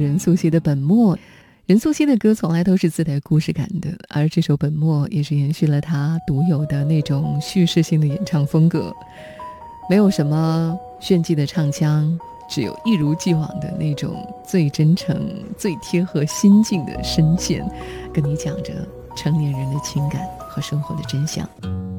任素汐的本末。任素汐的歌从来都是自带故事感的，而这首本末也是延续了她独有的那种叙事性的演唱风格，没有什么炫技的唱腔，只有一如既往的那种最真诚最贴合心境的声线，跟你讲着成年人的情感和生活的真相。